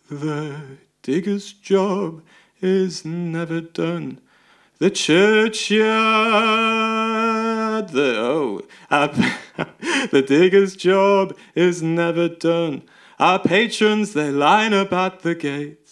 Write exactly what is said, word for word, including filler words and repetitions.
The digger's job is never done. The churchyard, the oh, our, the digger's job is never done. Our patrons, they line up at the gate.